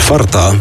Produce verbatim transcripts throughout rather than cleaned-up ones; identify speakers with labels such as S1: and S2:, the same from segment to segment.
S1: Czwarta.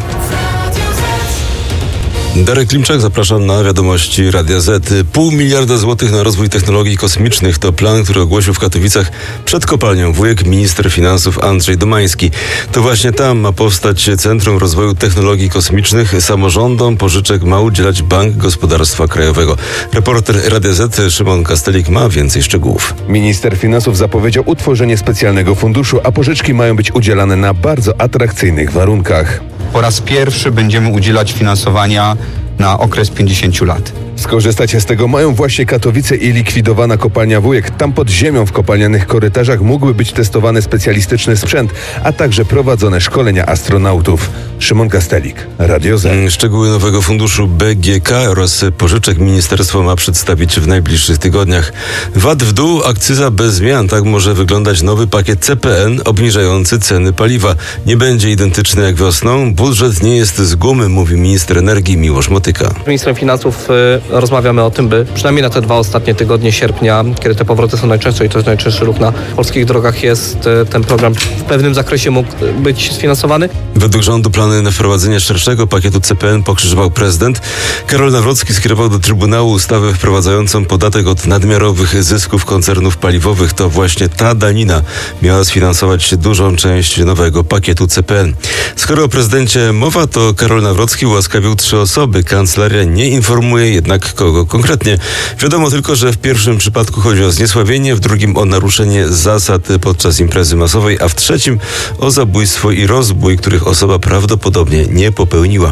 S1: Darek Klimczak, zapraszam na wiadomości Radia Z. Pół miliarda złotych na rozwój technologii kosmicznych to plan, który ogłosił w Katowicach przed kopalnią Wujek minister finansów Andrzej Domański. To właśnie tam ma powstać Centrum Rozwoju Technologii Kosmicznych. Samorządom pożyczek ma udzielać Bank Gospodarstwa Krajowego. Reporter Radia Z Szymon Kastelik ma więcej szczegółów.
S2: Minister finansów zapowiedział utworzenie specjalnego funduszu, a pożyczki mają być udzielane na bardzo atrakcyjnych warunkach.
S3: Po raz pierwszy będziemy udzielać finansowania na okres pięćdziesiąt lat.
S2: Skorzystać z tego mają właśnie Katowice i likwidowana kopalnia Wujek. Tam pod ziemią w kopalnianych korytarzach mógłby być testowany specjalistyczny sprzęt, a także prowadzone szkolenia astronautów. Szymon Kastelik, Radio Z.
S1: Szczegóły nowego funduszu B G K oraz pożyczek ministerstwo ma przedstawić w najbliższych tygodniach. V A T w dół, akcyza bez zmian. Tak może wyglądać nowy pakiet C P N obniżający ceny paliwa. Nie będzie identyczny jak wiosną. Budżet nie jest z gumy, mówi minister energii Miłosz Motyka.
S4: Z ministrem finansów y, rozmawiamy o tym, by przynajmniej na te dwa ostatnie tygodnie sierpnia, kiedy te powroty są najczęstsze i to jest najczęstszy ruch na polskich drogach, jest y, ten program w pewnym zakresie mógł być sfinansowany.
S1: Według rządu plany na wprowadzenie szerszego pakietu C P N pokrzyżował prezydent. Karol Nawrocki skierował do Trybunału ustawę wprowadzającą podatek od nadmiarowych zysków koncernów paliwowych. To właśnie ta danina miała sfinansować dużą część nowego pakietu C P N. Skoro o prezydencie mowa, to Karol Nawrocki ułaskawił trzy osoby. Kancelaria nie informuje jednak kogo konkretnie. Wiadomo tylko, że w pierwszym przypadku chodzi o zniesławienie, w drugim o naruszenie zasad podczas imprezy masowej, a w trzecim o zabójstwo i rozbój, których osoba prawdopodobnie nie popełniła.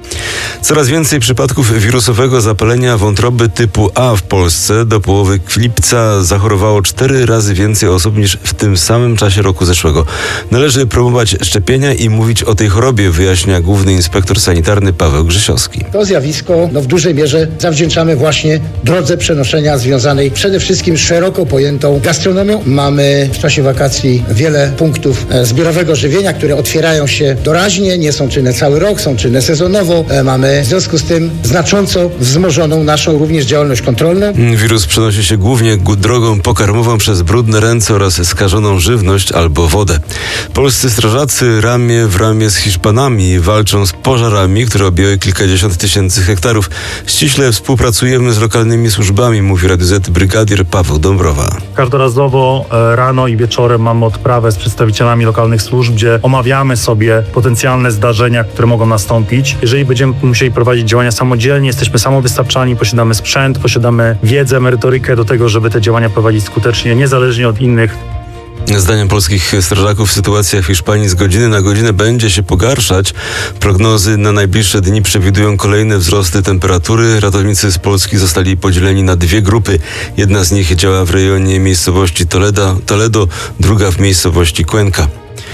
S1: Coraz więcej przypadków wirusowego zapalenia wątroby typu A w Polsce. Do połowy lipca zachorowało cztery razy więcej osób niż w tym samym czasie roku zeszłego. Należy promować szczepienia i mówić o tej chorobie, wyjaśnia główny inspektor sanitarny Paweł Grzesiowski.
S5: To zjawisko no, w dużej mierze zawdzięczamy właśnie drodze przenoszenia związanej przede wszystkim z szeroko pojętą gastronomią. Mamy w czasie wakacji wiele punktów e, zbiorowego żywienia, które otwierają się doraźnie, nie są czynne cały rok, są czynne sezonowo. E, mamy w związku z tym znacząco wzmożoną naszą również działalność kontrolną.
S1: Wirus przenosi się głównie drogą pokarmową przez brudne ręce oraz skażoną żywność albo wodę. Polscy strażacy ramię w ramię z Hiszpanami walczą z pożarami, które objęły kilkadziesiąt tysięcy hektarów. Ściśle współpracujemy z lokalnymi służbami, mówi Radio Z brygadier Paweł Dąbrowa.
S6: Każdorazowo rano i wieczorem mamy odprawę z przedstawicielami lokalnych służb, gdzie omawiamy sobie potencjalne zdarzenia, które mogą nastąpić. Jeżeli będziemy musieli prowadzić działania samodzielnie, jesteśmy samowystarczalni, posiadamy sprzęt, posiadamy wiedzę, merytorykę do tego, żeby te działania prowadzić skutecznie, niezależnie od innych.
S1: Zdaniem polskich strażaków sytuacja w Hiszpanii z godziny na godzinę będzie się pogarszać. Prognozy na najbliższe dni przewidują kolejne wzrosty temperatury. Ratownicy z Polski zostali podzieleni na dwie grupy. Jedna z nich działa w rejonie miejscowości Toledo, Toledo, druga w miejscowości Cuenca.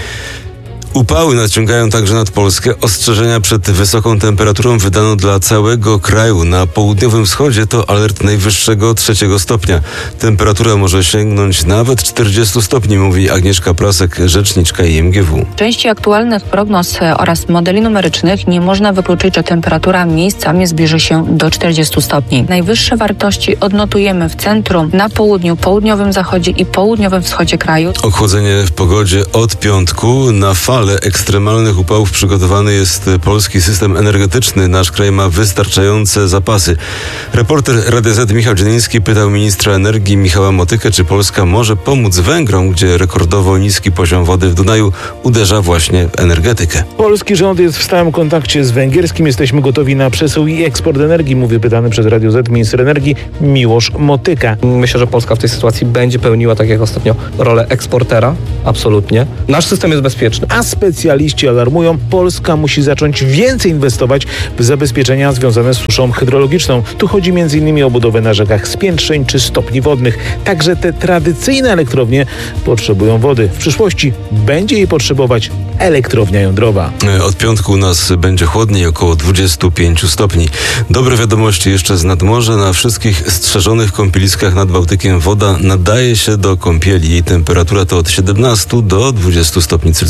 S1: Upały nadciągają także nad Polskę. Ostrzeżenia przed wysoką temperaturą wydano dla całego kraju. Na południowym wschodzie to alert najwyższego trzeciego stopnia. Temperatura może sięgnąć nawet czterdziestu stopni, mówi Agnieszka Prasek, rzeczniczka I M G W.
S7: W części aktualnych prognoz oraz modeli numerycznych nie można wykluczyć, że temperatura miejscami zbliży się do czterdziestu stopni. Najwyższe wartości odnotujemy w centrum, na południu, południowym zachodzie i południowym wschodzie kraju.
S1: Ochłodzenie w pogodzie od piątku. Na falę ekstremalnych upałów przygotowany jest polski system energetyczny. Nasz kraj ma wystarczające zapasy. Reporter Radia Z Michał Dzieliński pytał ministra energii Michała Motykę, czy Polska może pomóc Węgrom, gdzie rekordowo niski poziom wody w Dunaju uderza właśnie w energetykę.
S8: Polski rząd jest w stałym kontakcie z węgierskim. Jesteśmy gotowi na przesył i eksport energii, mówi pytany przez Radio Z minister energii Miłosz Motyka.
S4: Myślę, że Polska w tej sytuacji będzie pełniła, tak jak ostatnio, rolę eksportera. Absolutnie. Nasz system jest bezpieczny.
S8: A specjaliści alarmują, Polska musi zacząć więcej inwestować w zabezpieczenia związane z suszą hydrologiczną. Tu chodzi między innymi o budowę na rzekach spiętrzeń czy stopni wodnych. Także te tradycyjne elektrownie potrzebują wody. W przyszłości będzie jej potrzebować elektrownia jądrowa.
S1: Od piątku u nas będzie chłodniej, około dwudziestu pięciu stopni. Dobre wiadomości jeszcze z nadmorza. Na wszystkich strzeżonych kąpieliskach nad Bałtykiem woda nadaje się do kąpieli. Jej temperatura to od siedemnastu do dwudziestu stopni Celsjusza.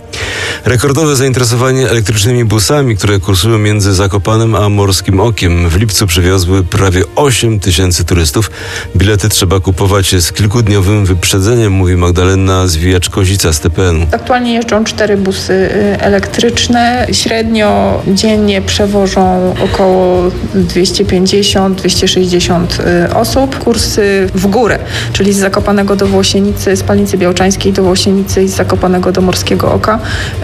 S1: Rekordowe zainteresowanie elektrycznymi busami, które kursują między Zakopanem a Morskim Okiem, w lipcu przywiozły prawie osiem tysięcy turystów. Bilety trzeba kupować z kilkudniowym wyprzedzeniem, mówi Magdalena Zwijacz-Kozica z T P N u.
S9: Aktualnie jeżdżą cztery busy elektryczne. Średnio dziennie przewożą około dwieście pięćdziesiąt do dwustu sześćdziesięciu osób. Kursy w górę, czyli z Zakopanego do Włosienicy, z Palnicy Białczańskiej do Włosienicy i z Zakopanego do Morskiego Oka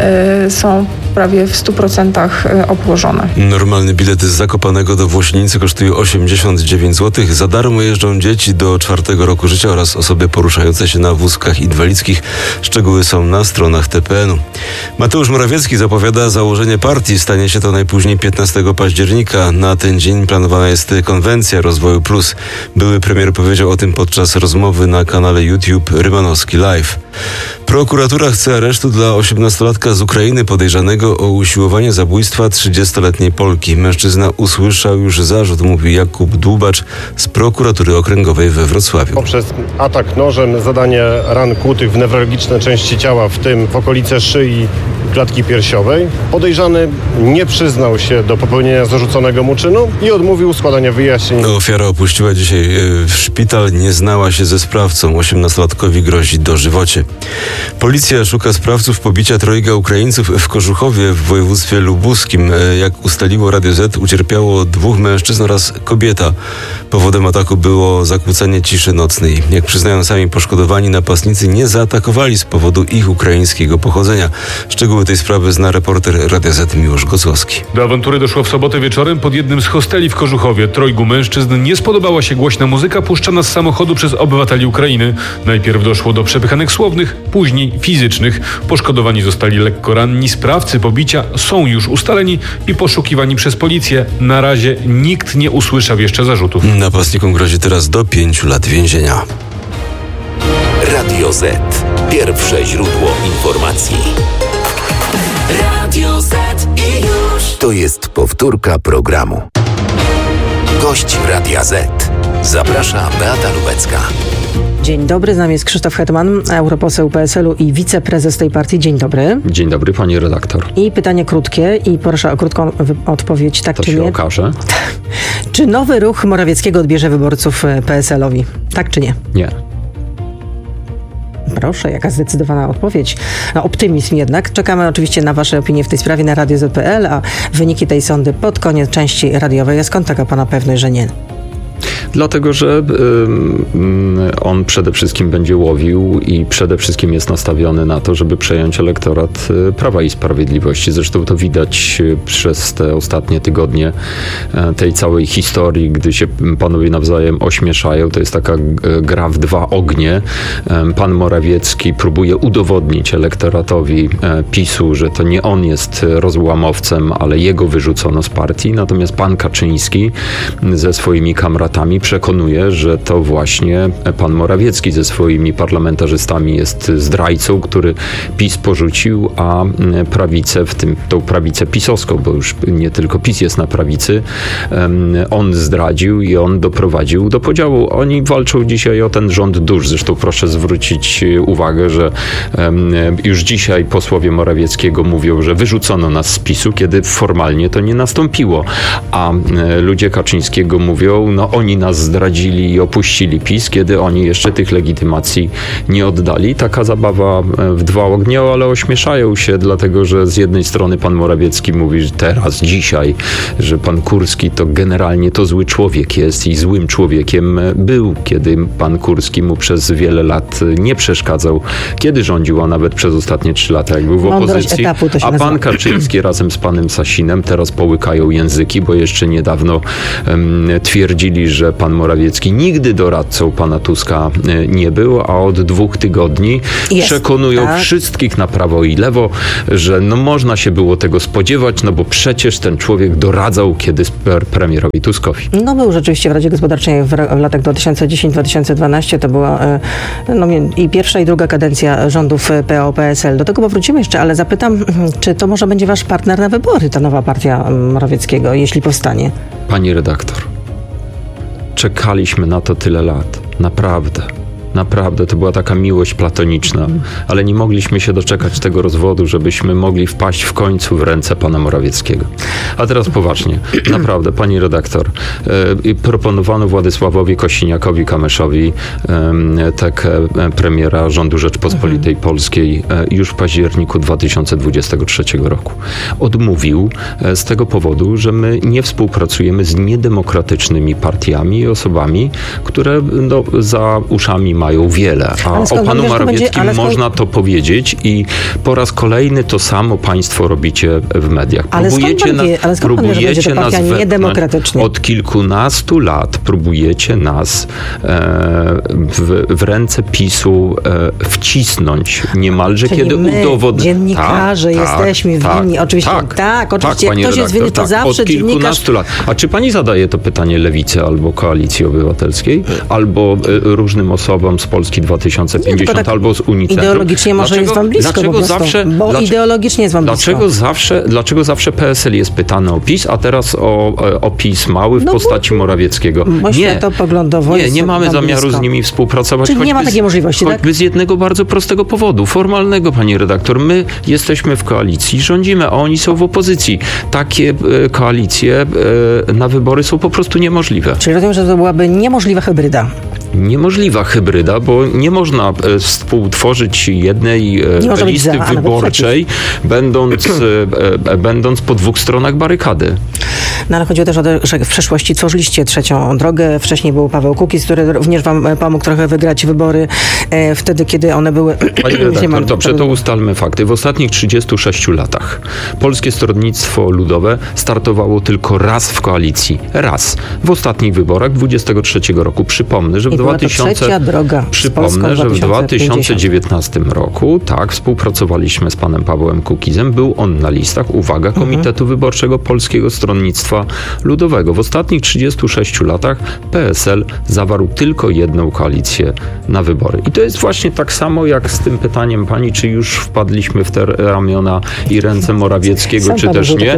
S9: są prawie w stu procentach obłożone.
S1: Normalny bilet z Zakopanego do Włosienicy kosztuje osiemdziesiąt dziewięć złotych. Za darmo jeżdżą dzieci do czwartego roku życia oraz osoby poruszające się na wózkach inwalidzkich. Szczegóły są na stronach T P N u. Mateusz Morawiecki zapowiada założenie partii. Stanie się to najpóźniej piętnastego października. Na ten dzień planowana jest konwencja Rozwoju Plus. Były premier powiedział o tym podczas rozmowy na kanale YouTube Rymanowski Live. Prokuratura chce aresztu dla osiemnastolatka z Ukrainy podejrzanego o usiłowanie zabójstwa trzydziestoletniej Polki. Mężczyzna usłyszał już zarzut, mówi Jakub Dłubacz z prokuratury okręgowej we Wrocławiu.
S10: Poprzez atak nożem, zadanie ran kłutych w newralgiczne części ciała, w tym w okolice szyi, klatki piersiowej. Podejrzany nie przyznał się do popełnienia zarzuconego mu czynu i odmówił składania wyjaśnień.
S1: Ofiara opuściła dzisiaj szpital, nie znała się ze sprawcą. osiemnastolatkowi grozi dożywocie. Policja szuka sprawców pobicia trojga Ukraińców w Kożuchowie w województwie lubuskim. Jak ustaliło Radio Z, ucierpiało dwóch mężczyzn oraz kobieta. Powodem ataku było zakłócenie ciszy nocnej. Jak przyznają sami poszkodowani, napastnicy nie zaatakowali z powodu ich ukraińskiego pochodzenia. Szczegóły tej sprawy zna reporter Radia Z Miłosz Gocłowski.
S11: Do awantury doszło w sobotę wieczorem pod jednym z hosteli w Kożuchowie. Trojgu mężczyzn nie spodobała się głośna muzyka puszczana z samochodu przez obywateli Ukrainy. Najpierw doszło do przepychanek słownych, później fizycznych. Poszkodowani zostali lekko ranni. Sprawcy pobicia są już ustaleni i poszukiwani przez policję. Na razie nikt nie usłyszał jeszcze zarzutów.
S1: Napastnikom grozi teraz do pięciu lat więzienia.
S12: Radio Z. Pierwsze źródło informacji. Radio Z i już. To jest powtórka programu. Gość Radia Z. Zaprasza Beata Lubecka.
S13: Dzień dobry, z nami jest Krzysztof Hetman, europoseł P S L u i wiceprezes tej partii. Dzień dobry.
S14: Dzień dobry, pani redaktor.
S13: I pytanie krótkie i proszę o krótką odpowiedź, tak
S14: to
S13: czy
S14: się
S13: nie.
S14: okaże.
S13: Czy nowy ruch Morawieckiego odbierze wyborców P S L owi? Tak czy nie?
S14: Nie.
S13: Proszę, jaka zdecydowana odpowiedź. No, optymizm jednak. Czekamy oczywiście na wasze opinie w tej sprawie na radio zet kropka pe el, a wyniki tej sondy pod koniec części radiowej. A skąd taka pana pewność, że nie?
S14: Dlatego, że y, on przede wszystkim będzie łowił i przede wszystkim jest nastawiony na to, żeby przejąć elektorat Prawa i Sprawiedliwości. Zresztą to widać przez te ostatnie tygodnie tej całej historii, gdy się panowie nawzajem ośmieszają. To jest taka gra w dwa ognie. Pan Morawiecki próbuje udowodnić elektoratowi PiSu, że to nie on jest rozłamowcem, ale jego wyrzucono z partii. Natomiast pan Kaczyński ze swoimi kamratami przekonuje, że to właśnie pan Morawiecki ze swoimi parlamentarzystami jest zdrajcą, który PiS porzucił, a prawicę, w tym tą prawicę pisowską, bo już nie tylko PiS jest na prawicy, on zdradził i on doprowadził do podziału. Oni walczą dzisiaj o ten rząd dusz. Zresztą proszę zwrócić uwagę, że już dzisiaj posłowie Morawieckiego mówią, że wyrzucono nas z PiSu, kiedy formalnie to nie nastąpiło. A ludzie Kaczyńskiego mówią, no oni nas zdradzili i opuścili PiS, kiedy oni jeszcze tych legitymacji nie oddali. Taka zabawa w dwa ognie, ale ośmieszają się, dlatego że z jednej strony pan Morawiecki mówi, że teraz, dzisiaj, że pan Kurski to generalnie to zły człowiek jest i złym człowiekiem był, kiedy pan Kurski mu przez wiele lat nie przeszkadzał, kiedy rządził, a nawet przez ostatnie trzy lata, jak był w opozycji. A pan Kaczyński razem z panem Sasinem teraz połykają języki, bo jeszcze niedawno um, twierdzili, że pan Morawiecki nigdy doradcą pana Tuska nie był, a od dwóch tygodni jest, przekonują tak. wszystkich na prawo i lewo, że no można się było tego spodziewać, no bo przecież ten człowiek doradzał kiedyś premierowi Tuskowi.
S13: No był rzeczywiście w Radzie Gospodarczej w, w latach dwa tysiące dziesiąty do dwa tysiące dwunastego. To była no, i pierwsza i druga kadencja rządów P O P S L. Do tego powrócimy jeszcze, ale zapytam, czy to może będzie wasz partner na wybory, ta nowa partia Morawieckiego, jeśli powstanie?
S14: Pani redaktor, czekaliśmy na to tyle lat. Naprawdę. Naprawdę, to była taka miłość platoniczna, ale nie mogliśmy się doczekać tego rozwodu, żebyśmy mogli wpaść w końcu w ręce pana Morawieckiego. A teraz poważnie, naprawdę, pani redaktor, e, proponowano Władysławowi Kosiniakowi-Kamyszowi e, tak e, premiera rządu Rzeczpospolitej Polskiej e, już w październiku dwa tysiące dwudziestego trzeciego roku. Odmówił e, z tego powodu, że my nie współpracujemy z niedemokratycznymi partiami i osobami, które no, za uszami mają wiele. A o panu Morawieckim będzie, można skąd... to powiedzieć i po raz kolejny to samo państwo robicie w mediach.
S13: Ale
S14: próbujecie
S13: na, wie, ale
S14: próbujecie
S13: pan,
S14: nas
S13: niedemokratycznie.
S14: Od kilkunastu lat próbujecie nas e, w, w ręce PiSu e, wcisnąć niemalże,
S13: Czyli
S14: kiedy udowodnić.
S13: Dziennikarze tak, jesteśmy
S14: tak,
S13: winni. Oczywiście
S14: tak,
S13: tak, oczywiście
S14: tak,
S13: jak ktoś jest winny, to
S14: tak,
S13: zawsze
S14: od kilkunastu
S13: dziennikarz...
S14: lat. A czy pani zadaje to pytanie Lewicy albo Koalicji Obywatelskiej, albo y, różnym osobom z Polski dwa tysiące pięćdziesiąt, tak albo z Unicentrum?
S13: Ideologicznie może dlaczego, jest wam blisko
S14: dlaczego
S13: po
S14: zawsze,
S13: bo
S14: dlaczego,
S13: ideologicznie jest wam
S14: dlaczego
S13: blisko.
S14: Zawsze, dlaczego zawsze P S L jest pytany o PiS, a teraz o, o PiS mały w
S13: no
S14: postaci Morawieckiego?
S13: Nie, to poglądowo
S14: nie, nie mamy zamiaru
S13: blisko.
S14: z nimi współpracować.
S13: Czyli nie ma takiej
S14: z,
S13: możliwości,
S14: choćby
S13: tak?
S14: z jednego bardzo prostego powodu, formalnego, pani redaktor. My jesteśmy w koalicji, rządzimy, a oni są w opozycji. Takie e, koalicje e, na wybory są po prostu niemożliwe.
S13: Czyli rozumiem, że to byłaby niemożliwa hybryda.
S14: Niemożliwa hybryda, bo nie można e, współtworzyć jednej e, listy za, wyborczej, będąc, e, e, będąc po dwóch stronach barykady.
S13: No ale chodziło też o to, że w przeszłości tworzyliście trzecią drogę. Wcześniej był Paweł Kukiz, który również wam pomógł trochę wygrać wybory e, wtedy, kiedy one były...
S14: Pani redaktor, dobrze, to ustalmy fakty. W ostatnich trzydziestu sześciu latach Polskie Stronnictwo Ludowe startowało tylko raz w koalicji. Raz. W ostatnich wyborach dwudziestego trzeciego roku. Przypomnę, że w dwa tysiące...
S13: droga
S14: Przypomnę, że w dwa tysiące dziewiętnastym roku, tak, współpracowaliśmy z panem Pawłem Kukizem. Był on na listach, uwaga, Komitetu mhm. Wyborczego Polskiego Stronnictwa Ludowego. W ostatnich trzydziestu sześciu latach P S L zawarł tylko jedną koalicję na wybory. I to jest właśnie tak samo jak z tym pytaniem pani, czy już wpadliśmy w te ramiona i ręce Morawieckiego, Sam czy też nie.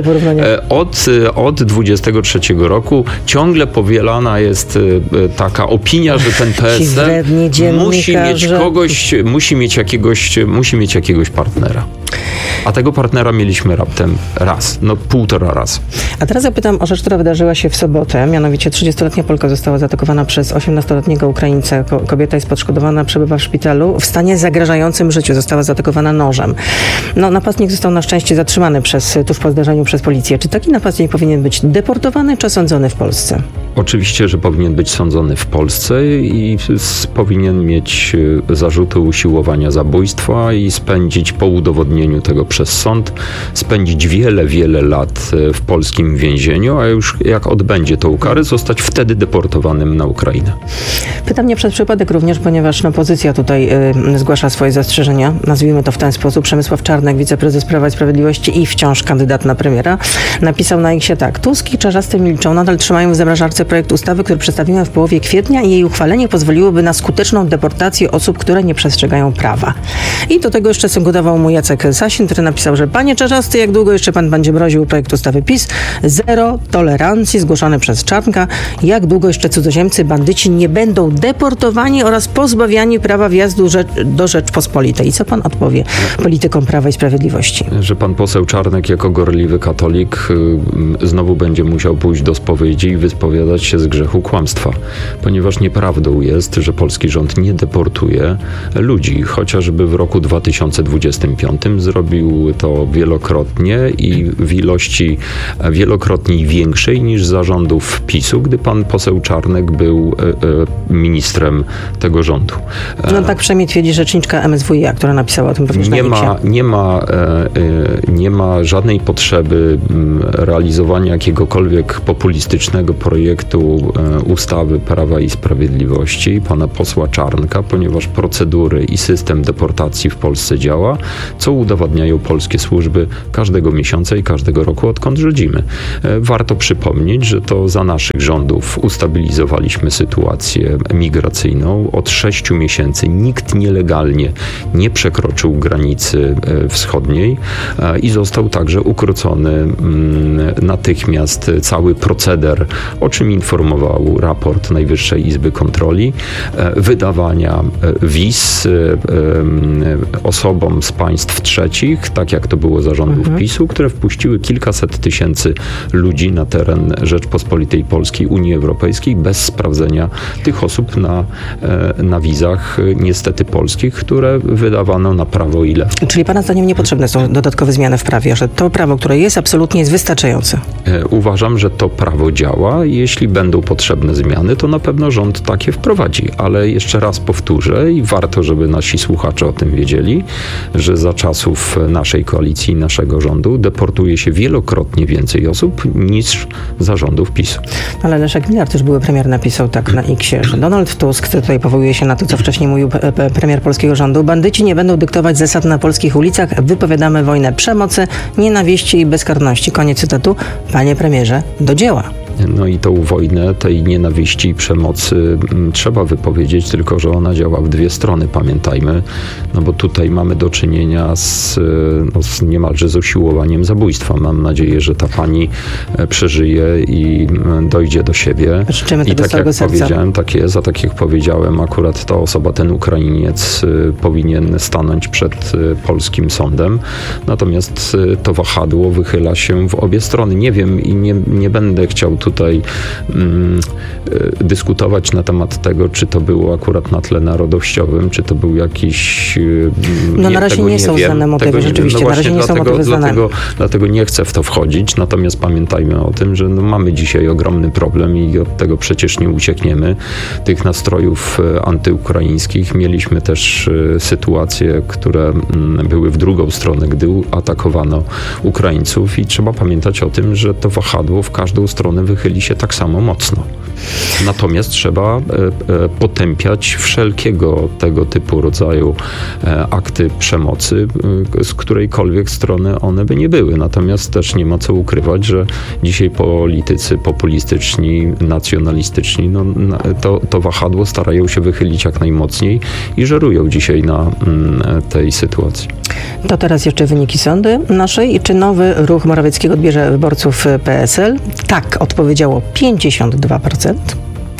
S14: Od, od dwudziestego trzeciego roku ciągle powielana jest taka opinia, że ten P S L musi mieć kogoś, musi mieć jakiegoś, musi mieć jakiegoś partnera. A tego partnera mieliśmy raptem raz, no półtora raz.
S13: A teraz zapytam o rzecz, która wydarzyła się w sobotę. Mianowicie trzydziestoletnia Polka została zaatakowana przez osiemnastoletniego Ukraińcę. Kobieta jest poszkodowana, przebywa w szpitalu. W stanie zagrażającym życiu została zaatakowana nożem. No, napastnik został na szczęście zatrzymany przez, tuż po zdarzeniu przez policję. Czy taki napastnik powinien być deportowany, czy sądzony w Polsce?
S14: Oczywiście, że powinien być sądzony w Polsce i powinien mieć zarzuty usiłowania zabójstwa i spędzić po udowodnieniu tego przez sąd, spędzić wiele, wiele lat w polskim więzieniu, a już jak odbędzie tą karę, zostać wtedy deportowanym na Ukrainę.
S13: Pytam nie przez przypadek również, ponieważ no, opozycja tutaj y, zgłasza swoje zastrzeżenia. Nazwijmy to w ten sposób. Przemysław Czarnek, wiceprezes Prawa i Sprawiedliwości i wciąż kandydat na premiera, napisał na X-ie tak. Tusk i Czarzasty milczą, nadal trzymają w zamrażarce projekt ustawy, który przedstawiłem w połowie kwietnia i jej uchwalenie pozwoliłoby na skuteczną deportację osób, które nie przestrzegają prawa. I do tego jeszcze sugerował mu Jacek Sasin, który napisał, że panie Czarzasty, jak długo jeszcze pan będzie mroził projekt ustawy PiS? Zero tolerancji, zgłoszony przez Czarnka. Jak długo jeszcze cudzoziemcy, bandyci nie będą deportowani oraz pozbawiani prawa wjazdu rzecz, do Rzeczpospolitej? I co pan odpowie politykom Prawa i Sprawiedliwości?
S14: Że pan poseł Czarnek jako gorliwy katolik y, znowu będzie musiał pójść do spowiedzi i wyspowiadać się z grzechu kłamstwa. Ponieważ nieprawdą jest, że polski rząd nie deportuje ludzi. Chociażby w roku dwa tysiące dwudziestym piątym zrobił to wielokrotnie i w ilości wielokrotnie większej niż za rządów PiSu, gdy pan poseł Czarnek był e, e, ministrem tego rządu.
S13: No tak przynajmniej twierdzi rzeczniczka M S W i A, która napisała o tym również
S14: nie
S13: na
S14: ma, nie ma, e, e, nie ma żadnej potrzeby m, realizowania jakiegokolwiek populistycznego projektu e, ustawy Prawa i Sprawiedliwości pana posła Czarnka, ponieważ procedury i system deportacji w Polsce działa, co udowadniają polskie służby każdego miesiąca i każdego roku, odkąd rządzimy. Warto przypomnieć, że to za naszych rządów ustabilizowaliśmy sytuację migracyjną. Od sześciu miesięcy nikt nielegalnie nie przekroczył granicy wschodniej i został także ukrócony natychmiast cały proceder, o czym informował raport Najwyższej Izby Kontroli, wydawania wiz osobom z państw trzecich, tak jak to było za rządów mhm. PiSu, które wpuściły kilkaset tysięcy ludzi na teren Rzeczpospolitej Polskiej, Unii Europejskiej bez sprawdzenia tych osób na, na wizach niestety polskich, które wydawano na prawo i lewo.
S13: Czyli pana zdaniem niepotrzebne są dodatkowe zmiany w prawie, że to prawo, które jest, absolutnie jest wystarczające?
S14: Uważam, że to prawo działa i jeśli będą potrzebne zmiany, to na pewno rząd takie wprowadzi, ale jeszcze raz powtórzę i warto, żeby nasi słuchacze o tym wiedzieli, że za czasów naszej koalicji i naszego rządu deportuje się wielokrotnie więcej osób niż za rządów PiSu.
S13: Ale Leszek Miller, też były premier, napisał tak na X-ie, że Donald Tusk, tutaj powołuje się na to, co wcześniej mówił premier polskiego rządu, bandyci nie będą dyktować zasad na polskich ulicach, wypowiadamy wojnę przemocy, nienawiści i bezkarności. Koniec cytatu. Panie premierze, do dzieła.
S14: No i tą wojnę, tej nienawiści i przemocy m, trzeba wypowiedzieć, tylko że ona działa w dwie strony, pamiętajmy, no bo tutaj mamy do czynienia z, no, z niemalże z usiłowaniem zabójstwa. Mam nadzieję, że ta pani przeżyje i dojdzie do siebie.
S13: Życzymy
S14: I
S13: tego
S14: tak jak
S13: serca.
S14: powiedziałem, tak jest, a tak jak powiedziałem, akurat ta osoba, ten Ukrainiec powinien stanąć przed polskim sądem. Natomiast to wahadło wychyla się w obie strony. Nie wiem i nie, nie będę chciał tutaj mm, y, dyskutować na temat tego, czy to było akurat na tle narodowościowym, czy to był jakiś... Y,
S13: no nie, na razie nie, nie są znane motywy, rzeczywiście, no na razie nie
S14: dlatego,
S13: są motywy znane.
S14: Dlatego, dlatego nie chcę w to wchodzić, natomiast pamiętajmy o tym, że no, mamy dzisiaj ogromny problem i od tego przecież nie uciekniemy. Tych nastrojów antyukraińskich mieliśmy też y, sytuacje, które y, były w drugą stronę, gdy atakowano Ukraińców i trzeba pamiętać o tym, że to wahadło w każdą stronę wychyli się tak samo mocno. Natomiast trzeba e, e, potępiać wszelkiego tego typu rodzaju e, akty przemocy, e, z którejkolwiek strony one by nie były. Natomiast też nie ma co ukrywać, że dzisiaj politycy populistyczni, nacjonalistyczni, no, na, to, to wahadło starają się wychylić jak najmocniej i żerują dzisiaj na m, tej sytuacji.
S13: To teraz jeszcze wyniki sądy naszej. Czy nowy ruch Morawieckiego odbierze wyborców P S L? Tak, odpowiedziało pięćdziesiąt dwa procent.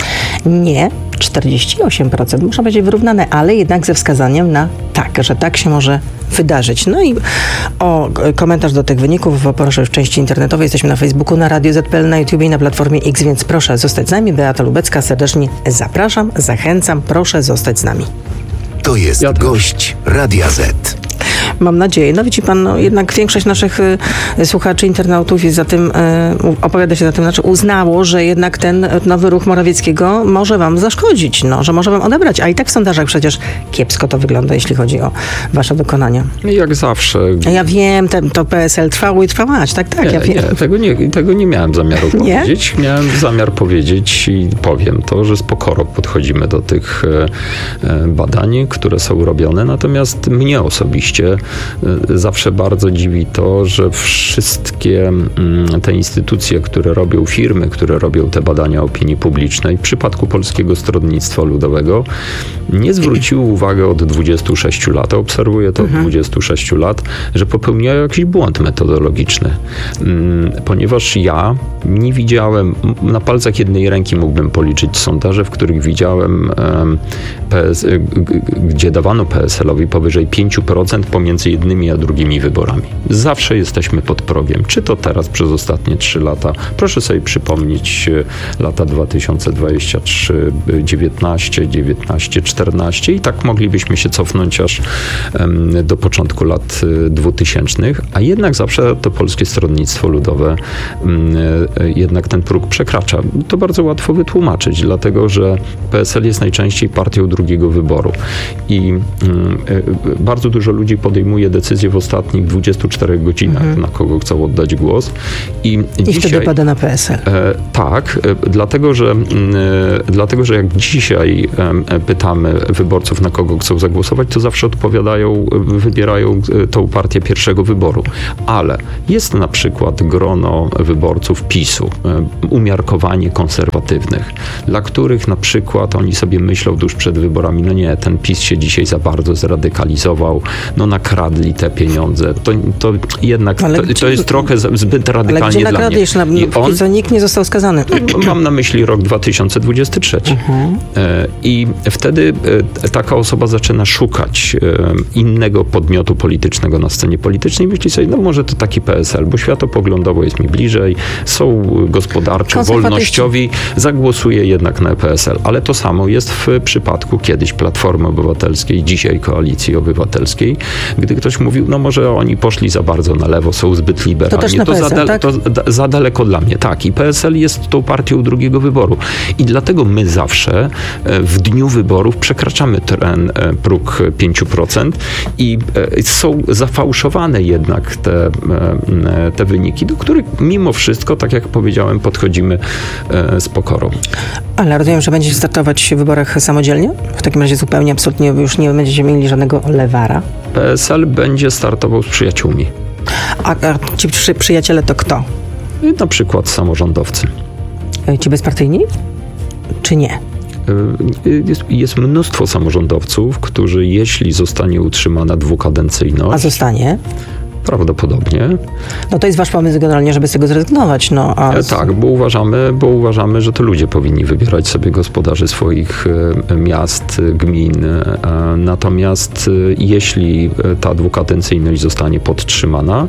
S13: Nie, czterdzieści osiem procent. Można powiedzieć wyrównane, ale jednak ze wskazaniem na tak, że tak się może wydarzyć. No i o komentarz do tych wyników poproszę w części internetowej. Jesteśmy na Facebooku, na Radio Z P L, na YouTube i na Platformie X, więc proszę zostać z nami. Beata Lubecka, serdecznie zapraszam, zachęcam, proszę zostać z nami.
S12: To jest ja gość Radia Z.
S13: Mam nadzieję. No widzi pan, no, jednak większość naszych y, słuchaczy, internautów jest za tym, y, opowiada się za tym, znaczy uznało, że jednak ten nowy ruch Morawieckiego może wam zaszkodzić, no, że może wam odebrać, a i tak w sondażach przecież kiepsko to wygląda, jeśli chodzi o wasze dokonania.
S14: Jak zawsze.
S13: Ja wiem, ten, to P S L trwało i trwałaś, tak, tak,
S14: nie,
S13: ja wiem.
S14: Nie, tego, nie, tego nie miałem zamiaru
S13: nie?
S14: powiedzieć. Miałem zamiar powiedzieć i powiem to, że z pokorą podchodzimy do tych e, badań, które są robione, natomiast mnie osobiście zawsze bardzo dziwi to, że wszystkie te instytucje, które robią, firmy, które robią te badania opinii publicznej, w przypadku Polskiego Stronnictwa Ludowego nie zwróciły uwagi od dwudziestu sześciu lat, obserwuję to mhm. od dwudziestu sześciu lat, że popełniają jakiś błąd metodologiczny. Ponieważ ja nie widziałem, na palcach jednej ręki mógłbym policzyć sondaże, w których widziałem, P S, gdzie dawano P S L-owi powyżej pięć procent pomiędzy jednymi a drugimi wyborami. Zawsze jesteśmy pod progiem. Czy to teraz przez ostatnie trzy lata? Proszę sobie przypomnieć lata dwa tysiące dwudziesty trzeci, dziewiętnaście, dziewiętnaście, czternaście i tak moglibyśmy się cofnąć aż um, do początku lat dwutysięcznych, a jednak zawsze to Polskie Stronnictwo Ludowe um, jednak ten próg przekracza. To bardzo łatwo wytłumaczyć, dlatego że P S L jest najczęściej partią drugiego wyboru i um, bardzo dużo ludzi podejmuje podejmuje decyzję w ostatnich dwudziestu czterech godzinach, mhm. na kogo chcą oddać głos. I,
S13: I
S14: dzisiaj,
S13: wtedy pada na P S L.
S14: E, tak, e, dlatego, że, e, dlatego, że jak dzisiaj e, pytamy wyborców, na kogo chcą zagłosować, to zawsze odpowiadają, wybierają tą partię pierwszego wyboru. Ale jest na przykład grono wyborców PiSu, e, umiarkowanie konserwatywnych, dla których na przykład oni sobie myślą tuż przed wyborami, no nie, ten PiS się dzisiaj za bardzo zradykalizował, no nakradli te pieniądze. To, to jednak, to,
S13: gdzie,
S14: to jest trochę zbyt radykalnie
S13: ale gdzie
S14: dla mnie.
S13: Na, I on, co nikt nie został skazany.
S14: Mam na myśli rok dwa tysiące dwudziesty trzeci. Mhm. I wtedy taka osoba zaczyna szukać innego podmiotu politycznego na scenie politycznej i myśli sobie, no może to taki P S L, bo światopoglądowo jest mi bliżej, są gospodarczo, wolnościowi, zagłosuję jednak na P S L. Ale to samo jest w przypadku kiedyś Platformy Obywatelskiej, dzisiaj Koalicji Obywatelskiej, gdy ktoś mówił, no może oni poszli za bardzo na lewo, są zbyt liberalni.
S13: To też na
S14: to,
S13: P S L,
S14: za,
S13: tak?
S14: to za daleko dla mnie. Tak, i P S L jest tą partią drugiego wyboru. I dlatego my zawsze w dniu wyborów przekraczamy ten próg pięć procent i są zafałszowane jednak te, te wyniki, do których mimo wszystko, tak jak powiedziałem, podchodzimy z pokorą.
S13: Ale rozumiem, że będziecie startować w wyborach samodzielnie? W takim razie zupełnie, absolutnie już nie będziecie mieli żadnego lewara?
S14: P S L będzie startował z przyjaciółmi.
S13: A, a ci przy, przyjaciele to kto?
S14: Na przykład samorządowcy.
S13: Ci bezpartyjni? Czy nie?
S14: Jest, jest mnóstwo samorządowców, którzy jeśli zostanie utrzymana dwukadencyjność...
S13: A zostanie?
S14: Prawdopodobnie.
S13: No to jest wasz pomysł generalnie, żeby z tego zrezygnować. No, a z...
S14: Tak, bo uważamy, bo uważamy, że to ludzie powinni wybierać sobie gospodarzy swoich miast, gmin. Natomiast jeśli ta dwukadencyjność zostanie podtrzymana,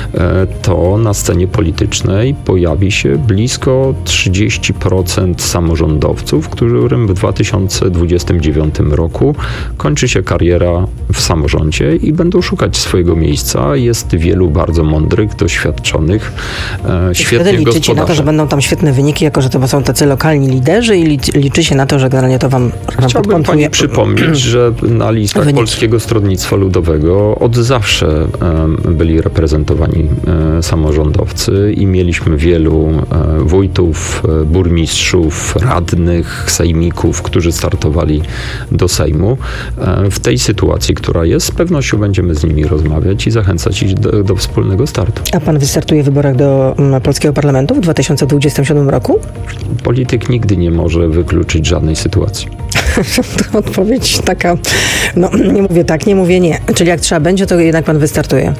S14: to na scenie politycznej pojawi się blisko trzydzieści procent samorządowców, którym w dwa tysiące dwudziestym dziewiątym roku kończy się kariera w samorządzie i będą szukać swojego miejsca. Jest wielu bardzo mądrych, doświadczonych, e, świetnych
S13: wtedy liczycie
S14: gospodarzy.
S13: na to, że będą tam świetne wyniki, jako że to są tacy lokalni liderzy i liczy się na to, że generalnie to wam
S14: Chciałbym pani przypomnieć, że na listach wyniki. Polskiego Stronnictwa Ludowego od zawsze e, byli reprezentowani e, samorządowcy i mieliśmy wielu e, wójtów, e, burmistrzów, radnych, sejmików, którzy startowali do Sejmu. E, w tej sytuacji, która jest, z pewnością będziemy z nimi rozmawiać i zachęcać ich do, do wspólnego startu.
S13: A pan wystartuje w wyborach do um, polskiego parlamentu w dwa tysiące dwudziestym siódmym roku?
S14: Polityk nigdy nie może wykluczyć żadnej sytuacji.
S13: To odpowiedź taka, no nie mówię tak, nie mówię nie. Czyli jak trzeba będzie, to jednak pan wystartuje.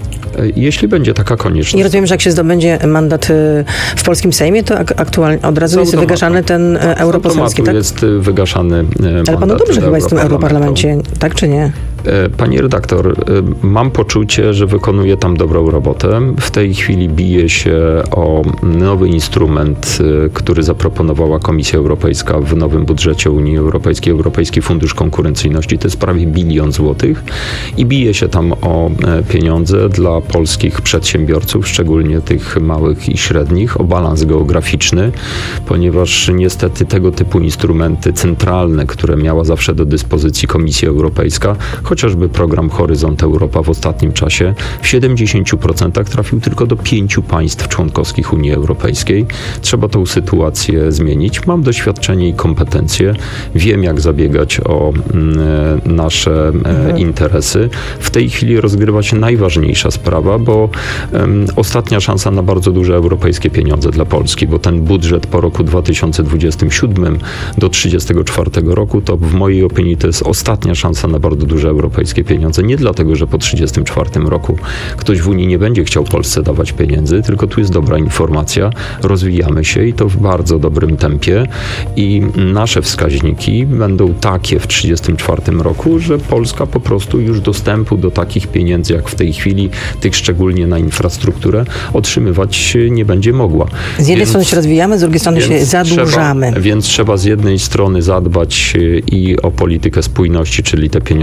S14: Jeśli będzie taka konieczność.
S13: I rozumiem, że jak się zdobędzie mandat w polskim Sejmie, to aktualnie od razu jest wygaszany ten tak, europoselski, tak?
S14: jest wygaszany mandat.
S13: Ale panu dobrze chyba jest w tym europarlamencie, tak czy nie?
S14: Pani redaktor, mam poczucie, że wykonuję tam dobrą robotę. W tej chwili bije się o nowy instrument, który zaproponowała Komisja Europejska w nowym budżecie Unii Europejskiej, Europejski Fundusz Konkurencyjności. To jest prawie bilion złotych i bije się tam o pieniądze dla polskich przedsiębiorców, szczególnie tych małych i średnich, o balans geograficzny, ponieważ niestety tego typu instrumenty centralne, które miała zawsze do dyspozycji Komisja Europejska, chociażby program Horyzont Europa w ostatnim czasie w siedemdziesięciu procentach trafił tylko do pięciu państw członkowskich Unii Europejskiej. Trzeba tą sytuację zmienić. Mam doświadczenie i kompetencje. Wiem, jak zabiegać o mm, nasze e, interesy. W tej chwili rozgrywa się najważniejsza sprawa, bo um, ostatnia szansa na bardzo duże europejskie pieniądze dla Polski, bo ten budżet po roku dwa tysiące dwudziestym siódmym do trzydziestego czwartego roku to w mojej opinii to jest ostatnia szansa na bardzo duże europejskie pieniądze. Nie dlatego, że po trzydziestym czwartym roku ktoś w Unii nie będzie chciał Polsce dawać pieniędzy, tylko tu jest dobra informacja. Rozwijamy się i to w bardzo dobrym tempie i nasze wskaźniki będą takie w trzydziestym czwartym roku, że Polska po prostu już dostępu do takich pieniędzy jak w tej chwili, tych szczególnie na infrastrukturę, otrzymywać nie będzie mogła.
S13: Z jednej więc, strony się rozwijamy, z drugiej strony się zadłużamy.
S14: Trzeba, więc trzeba z jednej strony zadbać i o politykę spójności, czyli te pieniądze dla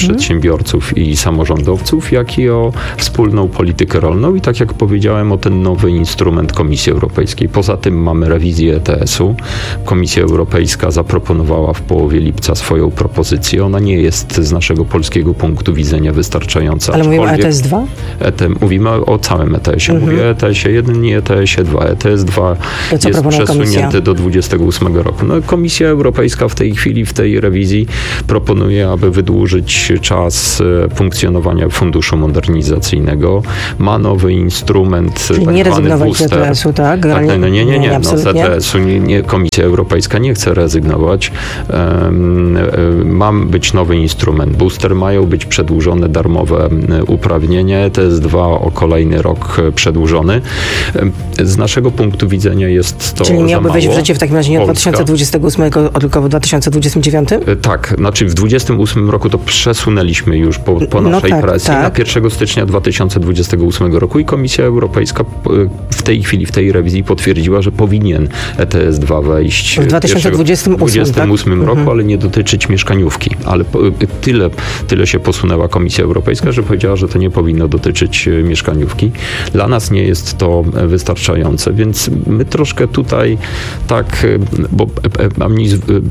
S14: przedsiębiorców i samorządowców, jak i o wspólną politykę rolną i tak jak powiedziałem, o ten nowy instrument Komisji Europejskiej. Poza tym mamy rewizję E T S-u. Komisja Europejska zaproponowała w połowie lipca swoją propozycję. Ona nie jest z naszego polskiego punktu widzenia wystarczająca.
S13: Ale mówimy o E T S dwa?
S14: E T, mówimy o całym E T S-ie.
S13: Mhm.
S14: Mówię o E T S-ie jeden, nie E T S-ie dwa. E T S dwa jest przesunięty komisja? do dwudziestego ósmego roku. No, Komisja Europejska w tej chwili, w tej rewizji proponuje, aby wydłużyć czas funkcjonowania Funduszu Modernizacyjnego. Ma nowy instrument.
S13: Czyli
S14: tak
S13: nie rezygnować
S14: booster.
S13: z E T S-u, tak?
S14: tak no, nie, nie, nie.
S13: nie, nie
S14: no, z E T S-u nie, nie, Komisja Europejska nie chce rezygnować. Um, ma być nowy instrument booster, mają być przedłużone darmowe uprawnienia. E T S dwa o kolejny rok przedłużony. Z naszego punktu widzenia jest to
S13: Czyli miałby wejść w życie w takim razie nie od
S14: Polska.
S13: dwa tysiące dwudziestego ósmego, tylko w dwa tysiące dwudziestym dziewiątym?
S14: Tak, znaczy w dwudziestym ósmym roku to przesunęliśmy już po, po
S13: No
S14: naszej
S13: tak,
S14: presji
S13: tak.
S14: na pierwszego stycznia dwa tysiące dwudziestego ósmego roku i Komisja Europejska w tej chwili, w tej rewizji potwierdziła, że powinien E T S dwa wejść
S13: W dwa tysiące dwudziestym ósmym,
S14: dwudziestym ósmym
S13: tak?
S14: roku,
S13: Mhm.
S14: ale nie dotyczyć mieszkaniówki. Ale po, tyle, tyle się posunęła Komisja Europejska, że powiedziała, że to nie powinno dotyczyć mieszkaniówki. Dla nas nie jest to wystarczające, więc my troszkę tutaj tak, bo a mi,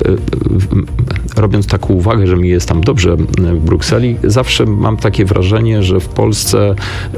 S14: robiąc taką uwagę, że mi jest tam dobrze w Brukseli, zawsze mam takie wrażenie, że w Polsce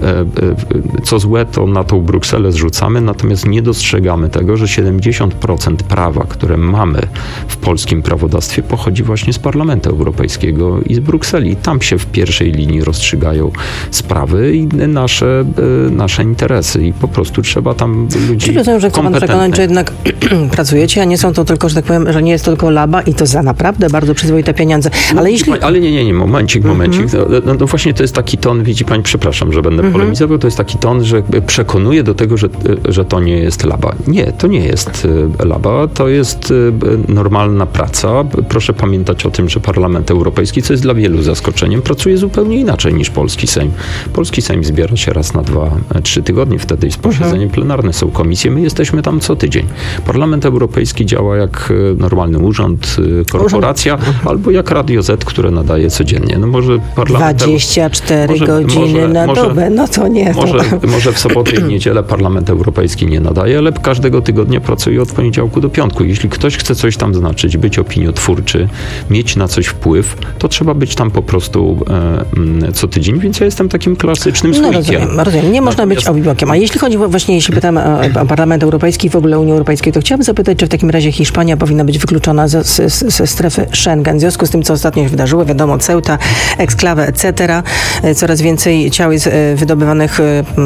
S14: co złe, to na tą Brukselę zrzucamy, natomiast nie dostrzegamy tego, że siedemdziesiąt procent prawa, które mamy w polskim prawodawstwie, pochodzi właśnie z Parlamentu Europejskiego i z Brukseli. Tam się w pierwszej linii rozstrzygają sprawy i nasze, nasze interesy i po prostu trzeba tam ludzi
S13: Czyli rozumiem, że chce pan przekonać, że jednak pracujecie, a nie są to tylko, że tak powiem, że nie jest to tylko laba i to za naprawdę bardzo przyzwoite pieniądze. Ale
S14: no,
S13: jeśli...
S14: Ale nie, nie, nie, momencik, momencik. Mm-hmm. No, no właśnie to jest taki ton, widzi pani, przepraszam, że będę mm-hmm. polemizował, to jest taki ton, że przekonuje do tego, że, że to nie jest laba. Nie, to nie jest laba, to jest normalna praca. Proszę pamiętać o tym, że Parlament Europejski, co jest dla wielu zaskoczeniem, pracuje zupełnie inaczej niż polski Sejm. Polski Sejm zbiera się raz na dwa, trzy tygodnie, wtedy jest posiedzenie mm-hmm. plenarne, są komisje, my jesteśmy tam co tydzień. Parlament Europejski działa jak normalny urząd, korporacja, urząd. albo jak Radio Z, które nadaje codziennie. No może parlament...
S13: dwadzieścia cztery
S14: może,
S13: godziny
S14: może,
S13: na
S14: może,
S13: dobę, no to nie. To...
S14: Może, może w sobotę i niedzielę Parlament Europejski nie nadaje, ale każdego tygodnia pracuje od poniedziałku do piątku. Jeśli ktoś chce coś tam znaczyć, być opiniotwórczy, mieć na coś wpływ, to trzeba być tam po prostu e, co tydzień, więc ja jestem takim klasycznym
S13: no,
S14: słoikiem.
S13: Rozumiem, rozumiem. Nie można być obibokiem. A jeśli chodzi właśnie, jeśli pytamy o, o Parlament Europejski i w ogóle Unię Europejską, to chciałabym zapytać, czy w takim razie Hiszpania powinna być wykluczona ze, ze, ze strefy Schengen. W związku z tym, co ostatnio się wydarzyło, wiadomo, Ceuta, eksklawę, et cetera. Coraz więcej ciał jest wydobywanych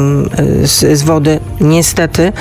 S13: z, z wody. Niestety.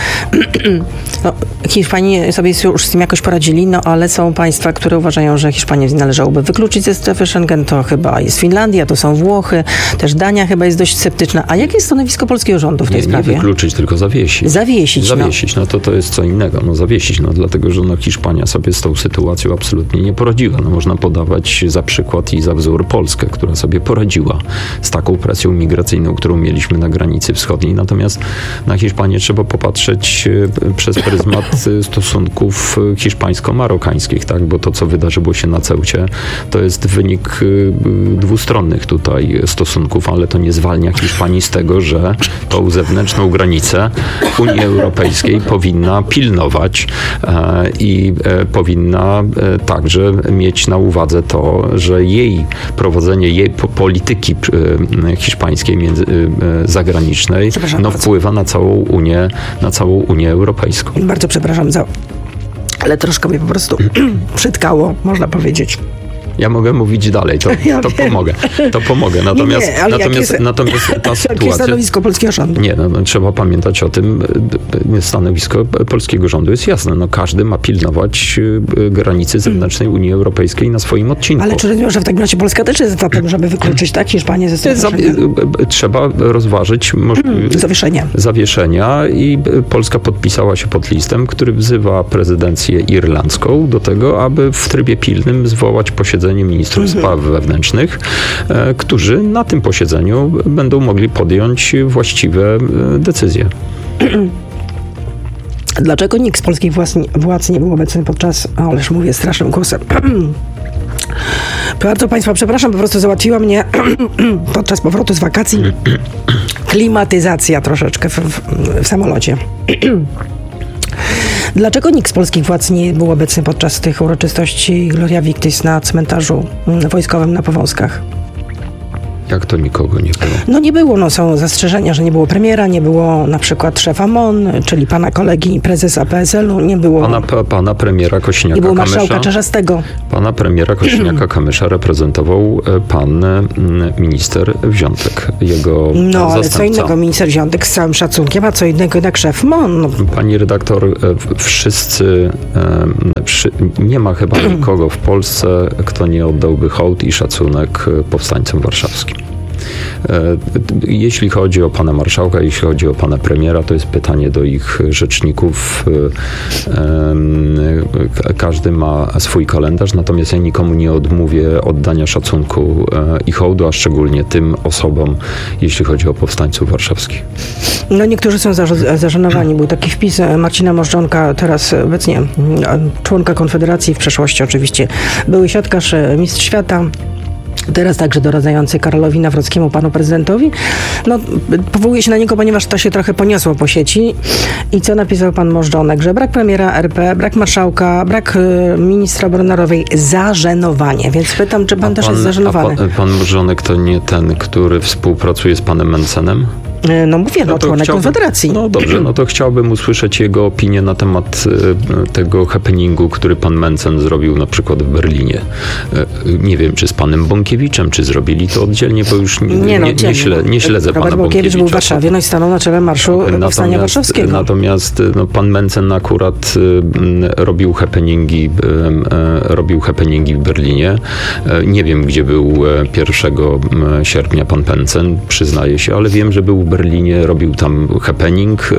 S13: No, Hiszpanie sobie już z tym jakoś poradzili, no ale są państwa, które uważają, że Hiszpanię należałoby wykluczyć ze strefy Schengen. To chyba jest Finlandia, to są Włochy, też Dania chyba jest dość sceptyczna. A jakie jest stanowisko polskiego rządu w tej
S14: nie,
S13: sprawie?
S14: Nie wykluczyć, tylko zawiesić.
S13: Zawiesić,
S14: Zawiesić, no, no to to jest co innego. No zawiesić, no dlatego, że no, Hiszpania sobie z tą sytuacją absolutnie nie poradziła. No można podawać za przykład i za wzór Polskę, która sobie poradziła z taką presją migracyjną, którą mieliśmy na granicy wschodniej. Natomiast na Hiszpanię trzeba popatrzeć przez pryzmat stosunków hiszpańsko-marokańskich, tak? Bo to, co wydarzyło się na Ceucie, to jest wynik dwustronnych tutaj stosunków, ale to nie zwalnia Hiszpanii z tego, że tą zewnętrzną granicę Unii Europejskiej powinna pilnować e, i e, powinna e, także mieć na uwadze to, że jej prowadzenie, jej po, polityki e, hiszpańskiej między, e, zagranicznej no, wpływa na całą Unię, na całą Unię Europejską.
S13: Bardzo przepraszam za... Ale troszkę mnie po prostu przytkało, można powiedzieć.
S14: Ja mogę mówić dalej, to,
S13: ja
S14: to pomogę. To pomogę. Natomiast,
S13: nie, nie, ale
S14: natomiast,
S13: jest,
S14: natomiast ta sytuacja...
S13: Jakie stanowisko polskiego rządu?
S14: Nie, no, no, trzeba pamiętać o tym. Stanowisko polskiego rządu jest jasne. No, każdy ma pilnować granicy zewnętrznej Unii Europejskiej na swoim odcinku.
S13: Ale czy rozumiem, że w takim razie Polska też jest za tym, żeby wykluczyć, tak? Hiszpanię ze strefy Schengen?
S14: Trzeba rozważyć możliwość
S13: zawieszenia.
S14: zawieszenia i Polska podpisała się pod listem, który wzywa prezydencję irlandzką do tego, aby w trybie pilnym zwołać posiedzenie ministrów mhm. spraw wewnętrznych, e, którzy na tym posiedzeniu będą mogli podjąć właściwe e, decyzje.
S13: Dlaczego nikt z polskich władz, władz nie był obecny podczas, ależ mówię strasznym głosem, Bardzo Państwa przepraszam, po prostu załatwiła mnie podczas powrotu z wakacji klimatyzacja troszeczkę w, w, w samolocie. Dlaczego nikt z polskich władz nie był obecny podczas tych uroczystości Gloria Victis na cmentarzu wojskowym na Powązkach?
S14: Jak to nikogo nie było?
S13: No nie było, no są zastrzeżenia, że nie było premiera, nie było na przykład szefa M O N, czyli pana kolegi prezesa P S L u, nie było...
S14: Pana, pana premiera Kośniaka-Kamysza...
S13: Nie było marszałka Czarzastego.
S14: Pana premiera Kośniaka-Kamysza reprezentował pan minister Wziątek, jego
S13: No, ale
S14: zastępca.
S13: co innego minister Wziątek z całym szacunkiem, a co innego jednak szef M O N. No.
S14: Pani redaktor, wszyscy... Nie ma chyba nikogo w Polsce, kto nie oddałby hołd i szacunek powstańcom warszawskim. Jeśli chodzi o pana marszałka, jeśli chodzi o pana premiera, to jest pytanie do ich rzeczników. Każdy ma swój kalendarz, natomiast ja nikomu nie odmówię oddania szacunku i hołdu, a szczególnie tym osobom, jeśli chodzi o powstańców warszawskich.
S13: No niektórzy są zażenowani. Był taki wpis Marcina Możdżonka, teraz obecnie członka Konfederacji, w przeszłości oczywiście były siatkarz, mistrz świata. Teraz także doradzający Karolowi Nawrockiemu, panu prezydentowi. No, powołuje się na niego, ponieważ to się trochę poniosło po sieci. I co napisał pan Możdżonek? Że brak premiera R P, brak marszałka, brak y, ministra obrony narodowej, zażenowanie. Więc pytam, czy pan, pan też jest zażenowany?
S14: A pan, pan Możdżonek to nie ten, który współpracuje z panem Mencenem?
S13: No mówię, no, no członek Konfederacji.
S14: No dobrze, no to chciałbym usłyszeć jego opinię na temat y, tego happeningu, który pan Mencen zrobił na przykład w Berlinie. Y, nie wiem, czy z panem Bąkiewiczem, czy zrobili to oddzielnie, bo już nie, nie, no, nie, nie, śle, nie śledzę
S13: Robert
S14: pana
S13: Bąkiewicz
S14: Bąkiewicza.
S13: był w Warszawie, no i stanął na czele marszu powstania warszawskiego.
S14: Natomiast no, pan Mencen akurat y, robił happeningi, y, y, robił happeningi w Berlinie. Y, nie wiem, gdzie był pierwszego sierpnia pan Mencen, przyznaję się, ale wiem, że był w Berlinie, robił tam happening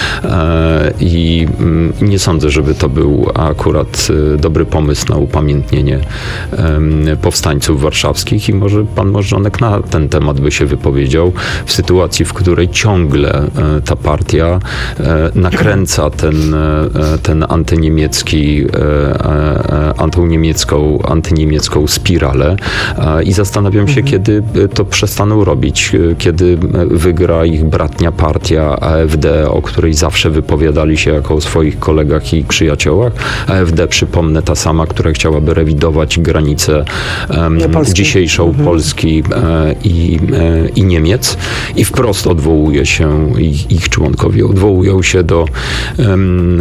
S14: i nie sądzę, żeby to był akurat dobry pomysł na upamiętnienie powstańców warszawskich i może pan Możdżonek na ten temat by się wypowiedział w sytuacji, w której ciągle ta partia nakręca ten, ten antyniemiecki, antyniemiecką, antyniemiecką spiralę i zastanawiam się, mhm. kiedy to przestaną robić, kiedy wygra ich bratnia partia A F D, o której zawsze wypowiadali się jako o swoich kolegach i przyjaciołach. A F D, przypomnę, ta sama, która chciałaby rewidować granicę um, dzisiejszą mhm. Polski e, i, e, i Niemiec i wprost odwołuje się, ich, ich członkowie odwołują się do, e,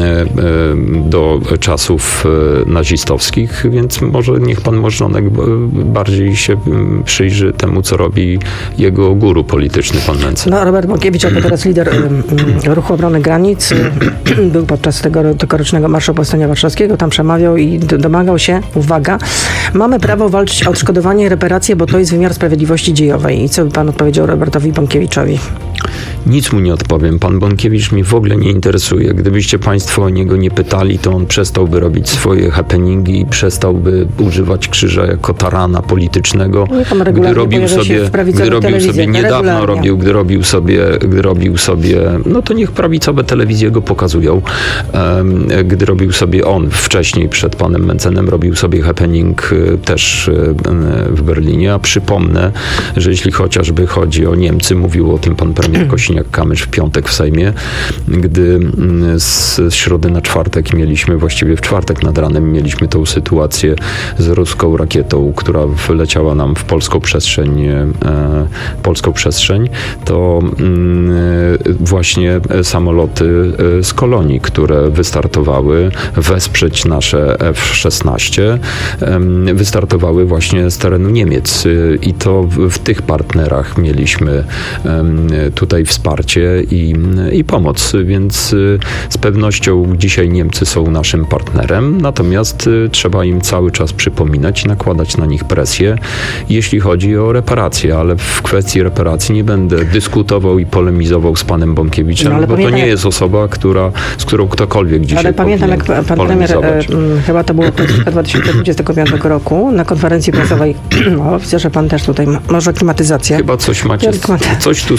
S14: do czasów nazistowskich, więc może niech pan Możdżonek bardziej się przyjrzy temu, co robi jego guru polityczny, pan Mencen.
S13: No, Robert Bąkiewicz, jako teraz lider um, Ruchu Obrony Granic, był podczas tego tegorocznego Marszu Powstania Warszawskiego, tam przemawiał i do, domagał się, uwaga, mamy prawo walczyć o odszkodowanie i reparacje, bo to jest wymiar sprawiedliwości dziejowej. I co by pan odpowiedział Robertowi Bąkiewiczowi?
S14: Nic mu nie odpowiem. Pan Bąkiewicz mnie w ogóle nie interesuje. Gdybyście państwo o niego nie pytali, to on przestałby robić swoje happeningi i przestałby używać krzyża jako tarana politycznego. Gdy robił sobie, gdy robił sobie niedawno robił, gdy robił sobie, gdy robił sobie, no to niech prawicowe telewizje go pokazują. Gdy robił sobie on wcześniej przed panem Mencenem, robił sobie happening też w Berlinie, a przypomnę, że jeśli chociażby chodzi o Niemcy, mówił o tym pan premier Kosiniak-Kamysz w piątek w Sejmie, gdy z środy na czwartek mieliśmy, właściwie w czwartek nad ranem mieliśmy tą sytuację z ruską rakietą, która wleciała nam w polską przestrzeń, e, polską przestrzeń, to mm, właśnie samoloty z kolonii, które wystartowały wesprzeć nasze F szesnaście, e, wystartowały właśnie z terenu Niemiec i to w, w tych partnerach mieliśmy e, tutaj wsparcie i, i pomoc, więc z pewnością dzisiaj Niemcy są naszym partnerem, natomiast trzeba im cały czas przypominać i nakładać na nich presję, jeśli chodzi o reparacje, ale w kwestii reparacji nie będę dyskutował i polemizował z panem Bąkiewiczem, no, bo pamiętam, to nie jest osoba, która, z którą ktokolwiek dzisiaj
S13: ale pamiętam, jak pan premier, e, chyba to było dwa tysiące dwudziestego piątego roku, na konferencji prasowej, o, widzę, że pan też tutaj ma, może klimatyzację.
S14: Chyba coś macie, coś tu z klimatyzacją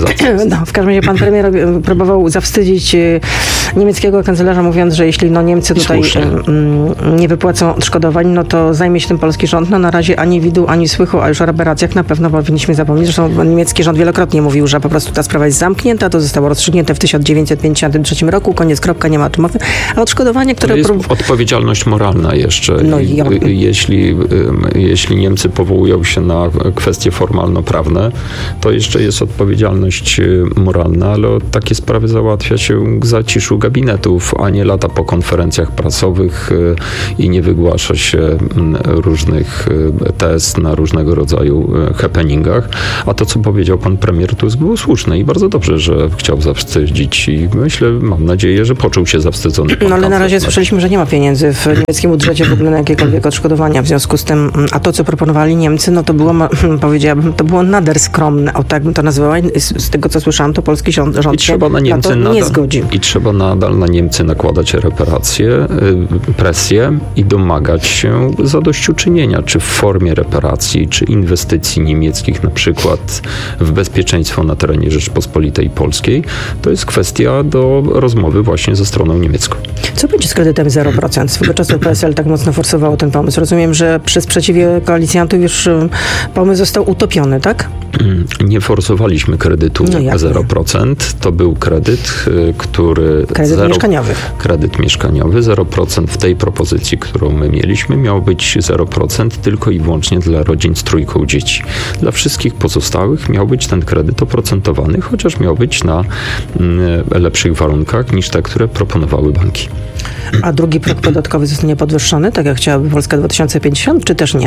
S14: zawstydzę.
S13: No, w każdym razie pan premier próbował zawstydzić niemieckiego kanclerza, mówiąc, że jeśli no, Niemcy tutaj um, nie wypłacą odszkodowań, no to zajmie się tym polski rząd. No na razie ani widu, ani słychu, a już o reparacjach na pewno powinniśmy zapomnieć. Zresztą niemiecki rząd wielokrotnie mówił, że po prostu ta sprawa jest zamknięta, to zostało rozstrzygnięte w tysiąc dziewięćset pięćdziesiątym trzecim roku, koniec, kropka, nie ma o czym mowy. A odszkodowanie, które...
S14: To jest prób... odpowiedzialność moralna jeszcze.
S13: No i ja...
S14: jeśli, jeśli Niemcy powołują się na kwestie formalno-prawne, to jeszcze jest odpowiedzialność moralna, ale takie sprawy załatwia się w zaciszu gabinetów, a nie lata po konferencjach prasowych i nie wygłasza się różnych tez na różnego rodzaju happeningach. A to, co powiedział pan premier Tusk, było słuszne i bardzo dobrze, że chciał zawstydzić i myślę, mam nadzieję, że poczuł się zawstydzony.
S13: No ale na razie słyszeliśmy, że nie ma pieniędzy w niemieckim budżecie w ogóle na jakiekolwiek odszkodowania w związku z tym, a to, co proponowali Niemcy, no to było, powiedziałabym, to było nader skromne, o tak bym to nazwała. Z tego, co słyszałam, to polski rząd, rząd
S14: I trzeba na Niemcy
S13: na to
S14: nadal,
S13: nie zgodzi.
S14: I trzeba nadal na Niemcy nakładać reparacje, presję i domagać się zadośćuczynienia, czy w formie reparacji, czy inwestycji niemieckich, na przykład w bezpieczeństwo na terenie Rzeczypospolitej Polskiej. To jest kwestia do rozmowy właśnie ze stroną niemiecką.
S13: Co będzie z kredytem zero procent? Swego czasu P S L tak mocno forsowało ten pomysł. Rozumiem, że przy sprzeciwie koalicjantów już pomysł został utopiony, tak?
S14: Nie forsowaliśmy kredytu no zero procent. To był kredyt, który...
S13: Kredyt
S14: zero,
S13: mieszkaniowy.
S14: Kredyt mieszkaniowy. zero procent w tej propozycji, którą my mieliśmy, miał być zero procent tylko i wyłącznie dla rodzin z trójką dzieci. Dla wszystkich pozostałych miał być ten kredyt oprocentowany, chociaż miał być na mm, lepszych warunkach niż te, które proponowały banki.
S13: A drugi próg podatkowy zostanie podwyższony, tak jak chciałaby Polska dwa tysiące pięćdziesiąt, czy też nie?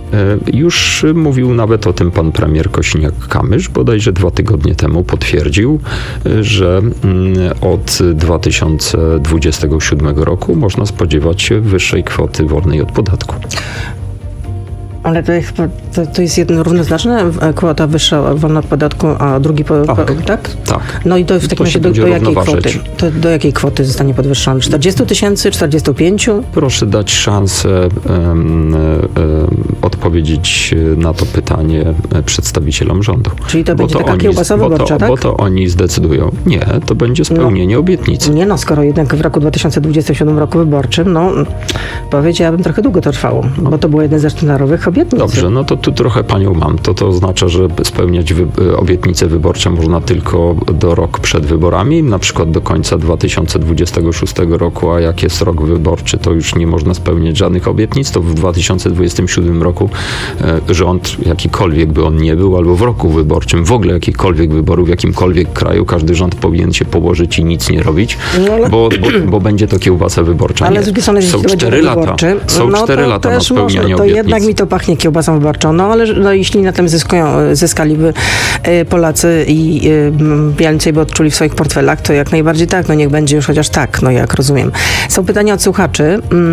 S14: Już mówił nawet o tym pan premier Kosiniak-Kamysz, bodajże dwa tygodnie temu potwierdził, że od dwa tysiące dwudziestego siódmego roku można spodziewać się wyższej kwoty wolnej od podatku.
S13: Ale to jest, to, to jest jedno równoznaczne, kwota wyższa wolna od podatku, a drugi po,
S14: tak,
S13: po, tak?
S14: Tak.
S13: No i to w takim razie do, do jakiej kwoty? To do jakiej kwoty zostanie podwyższony? czterdzieści tysięcy, czterdzieści pięć?
S14: Proszę dać szansę um, um, odpowiedzieć na to pytanie przedstawicielom rządu.
S13: Czyli to
S14: bo
S13: będzie
S14: to
S13: taka
S14: oni,
S13: kiełbasa wyborcza,
S14: bo to,
S13: tak?
S14: Bo to oni zdecydują. Nie, to będzie spełnienie
S13: no,
S14: obietnicy.
S13: Nie no, skoro jednak w roku dwa tysiące dwudziestym siódmym roku wyborczym, no powiedziałabym, trochę długo to trwało, no. bo to było jeden ze sztandarowych obietnic.
S14: Dobrze, no to tu trochę panią mam. To to oznacza, że spełniać wy- obietnice wyborcze można tylko do rok przed wyborami, na przykład do końca dwa tysiące dwudziestego szóstego roku, a jak jest rok wyborczy, to już nie można spełniać żadnych obietnic, to w dwa tysiące dwudziestym siódmym roku e, rząd, jakikolwiek by on nie był, albo w roku wyborczym, w ogóle jakichkolwiek wyborów w jakimkolwiek kraju, każdy rząd powinien się położyć i nic nie robić, no, ale... bo, bo, bo będzie to kiełbasa wyborcza.
S13: Ale
S14: nie.
S13: z drugiej strony
S14: są cztery lata. Są
S13: no
S14: cztery lata na spełnianie
S13: można, to
S14: obietnic.
S13: jednak mi to pachnie kiełbasą wyborczą, no ale no, jeśli na tym zyskują, zyskaliby y, Polacy i y, więcej by odczuli w swoich portfelach, to jak najbardziej tak, no niech będzie już chociaż tak, no jak rozumiem. Są pytania od słuchaczy.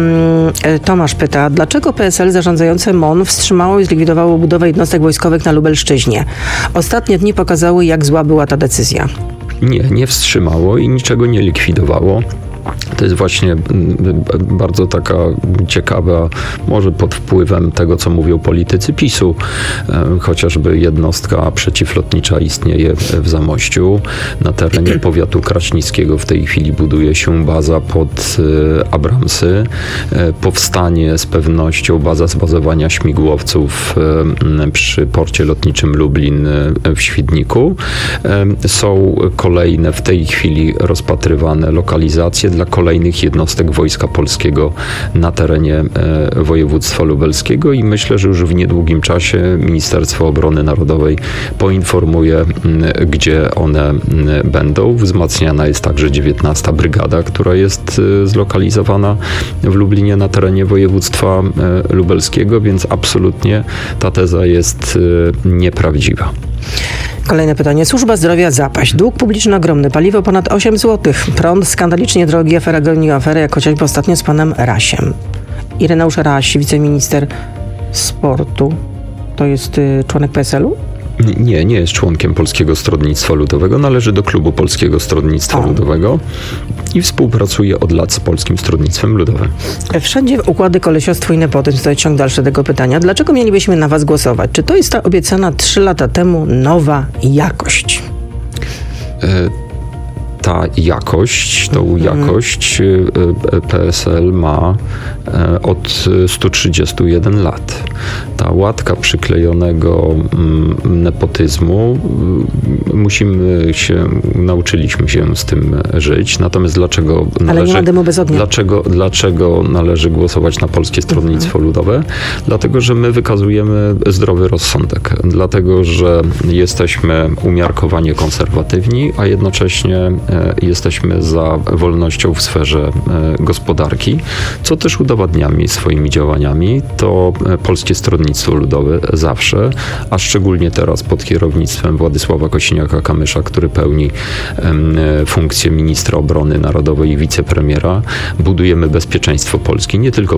S13: Y, Tomasz pyta, dlaczego P S L zarządzające M O N wstrzymało i zlikwidowało budowę jednostek wojskowych na Lubelszczyźnie? Ostatnie dni pokazały, jak zła była ta decyzja.
S14: Nie, nie wstrzymało i niczego nie likwidowało. To jest właśnie bardzo taka ciekawa, może pod wpływem tego, co mówią politycy PiSu. Chociażby jednostka przeciwlotnicza istnieje w Zamościu. Na terenie powiatu kraśnickiego w tej chwili buduje się baza pod Abramsy. Powstanie z pewnością baza zbazowania śmigłowców przy porcie lotniczym Lublin w Świdniku. Są kolejne w tej chwili rozpatrywane lokalizacje dla kolejnych jednostek Wojska Polskiego na terenie e, województwa lubelskiego i myślę, że już w niedługim czasie Ministerstwo Obrony Narodowej poinformuje, m, gdzie one m, będą. Wzmacniana jest także dziewiętnasta Brygada, która jest e, zlokalizowana w Lublinie na terenie województwa e, lubelskiego, więc absolutnie ta teza jest e, nieprawdziwa.
S13: Kolejne pytanie. Służba zdrowia zapaść. Dług publiczny ogromny. Paliwo ponad osiem złotych. Prąd skandalicznie drogi. Afera goni aferę, jak chociażby ostatnio z panem Rasiem. Ireneusz Raś, wiceminister sportu. To jest y, członek P S L u?
S14: Nie, nie jest członkiem Polskiego Stronnictwa Ludowego. Należy do klubu Polskiego Stronnictwa o. Ludowego i współpracuje od lat z Polskim Stronnictwem Ludowym.
S13: Wszędzie układy, kolesiostwo i nepotyzm. To jest ciąg dalszy tego pytania. Dlaczego mielibyśmy na was głosować? Czy to jest ta obiecana trzy lata temu nowa jakość?
S14: ta jakość, tą
S13: Mhm.
S14: jakość P S L ma od sto trzydzieści jeden lat. Ta łatka przyklejonego nepotyzmu, musimy się, nauczyliśmy się z tym żyć. Natomiast dlaczego
S13: Ale
S14: należy,
S13: nie ma dymu bez ognia.
S14: Dlaczego, dlaczego należy głosować na Polskie Stronnictwo Ludowe? Dlatego, że my wykazujemy zdrowy rozsądek. Dlatego, że jesteśmy umiarkowanie konserwatywni, a jednocześnie jesteśmy za wolnością w sferze gospodarki, co też udowadniamy swoimi działaniami. To Polskie Stronnictwo Ludowe zawsze, a szczególnie teraz pod kierownictwem Władysława Kosiniaka-Kamysza, który pełni funkcję ministra obrony narodowej i wicepremiera, budujemy bezpieczeństwo Polski nie tylko